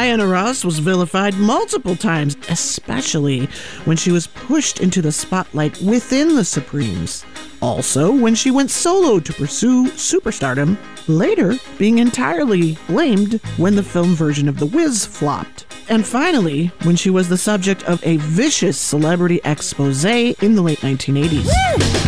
Diana Ross was vilified multiple times, especially when she was pushed into the spotlight within the Supremes. Also, when she went solo to pursue superstardom, later being entirely blamed when the film version of The Wiz flopped. And finally, when she was the subject of a vicious celebrity expose in the late 1980s.